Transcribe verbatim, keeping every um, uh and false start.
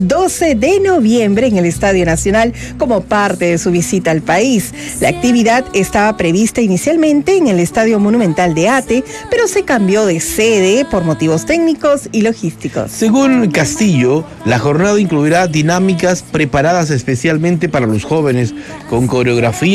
doce de noviembre en el Estadio Nacional como parte de su visita al país. La actividad estaba prevista inicialmente en el Estadio Monumental de Ate, pero se cambió de sede por motivos técnicos y logísticos. Según Castillo, la jornada incluirá dinámicas preparadas especialmente para los jóvenes, con coreografía